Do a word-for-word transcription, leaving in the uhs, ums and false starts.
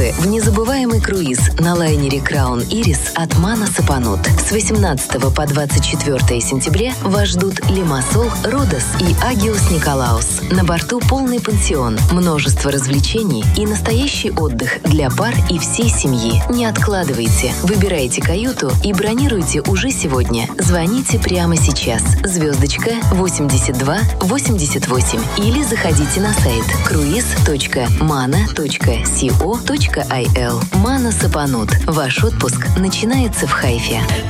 отдыхе в незабываемый круиз на лайнере Crown Iris от Мана Сапанут. С восемнадцатого по двадцать четвёртое сентября вас ждут Лимассол, Родос и Агиос Николаус. На борту полный пансион, множество развлечений и настоящий отдых для пар и всей семьи. Не откладывайте, выбирайте каюту и бронируйте уже сегодня. Звоните прямо сейчас. Звездочка восемьдесят два восемьдесят восемь или заходите на сайт круиз точка мана точка ко точка ай эл. Мана Сапанут. Ваш отпуск начинается в Хайфе.